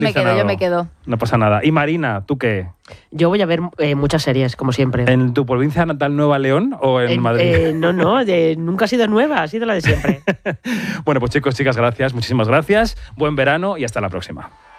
Yo me quedo. No pasa nada. ¿Y Marina, tú qué? Yo voy a ver muchas series, como siempre. ¿En tu provincia natal Nueva León o en Madrid? No, nunca ha sido nueva, ha sido la de siempre. Bueno, pues chicos, chicas, gracias, muchísimas gracias. Buen verano y hasta la próxima.